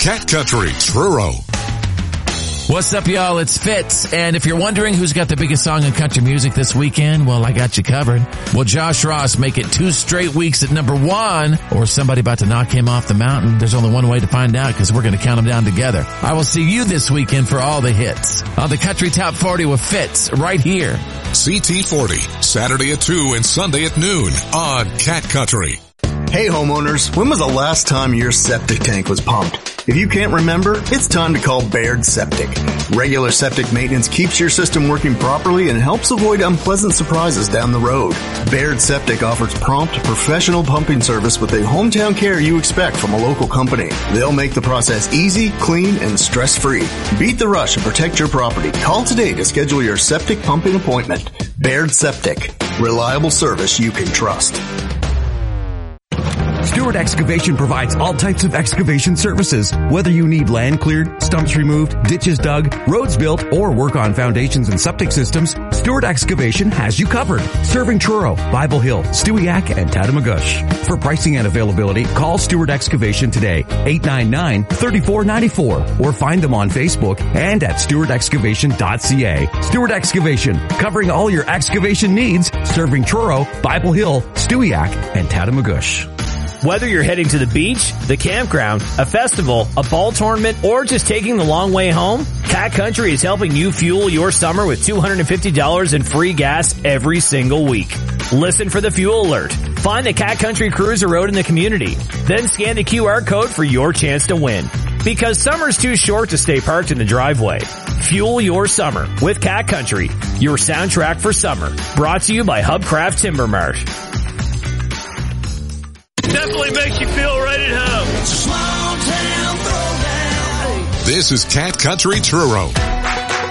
Cat Country Truro. What's up, y'all? It's Fitz. And if you're wondering who's got the biggest song in country music this weekend, well, I got you covered. Will Josh Ross make it 2 straight weeks at number 1? Or is somebody about to knock him off the mountain? There's only one way to find out because we're going to count them down together. I will see you this weekend for all the hits on the Country Top 40 with Fitz right here. CT40, Saturday at 2 and Sunday at noon on Cat Country. Hey homeowners, when was the last time your septic tank was pumped? If you can't remember, it's time to call Baird Septic. Regular septic maintenance keeps your system working properly and helps avoid unpleasant surprises down the road. Baird Septic offers prompt, professional pumping service with the hometown care you expect from a local company. They'll make the process easy, clean, and stress-free. Beat the rush and protect your property. Call today to schedule your septic pumping appointment. Baird Septic. Reliable service you can trust. Stewart Excavation provides all types of excavation services. Whether you need land cleared, stumps removed, ditches dug, roads built, or work on foundations and septic systems, Stewart Excavation has you covered. Serving Truro, Bible Hill, Stewiacke, and Tattamagush. For pricing and availability, call Stewart Excavation today, 899-3494, or find them on Facebook and at stewartexcavation.ca. Stewart Excavation, covering all your excavation needs, serving Truro, Bible Hill, Stewiacke, and Tattamagush. Whether you're heading to the beach, the campground, a festival, a ball tournament, or just taking the long way home, Cat Country is helping you fuel your summer with $250 in free gas every single week. Listen for the fuel alert. Find the Cat Country Cruiser Road in the community. Then scan the QR code for your chance to win. Because summer's too short to stay parked in the driveway. Fuel your summer with Cat Country, your soundtrack for summer. Brought to you by Hubcraft Timber Mart. Definitely makes you feel right at home. This is Cat Country Truro.